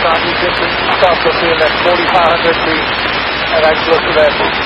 transit distance south of CLS 4500 to arrive close to the airport.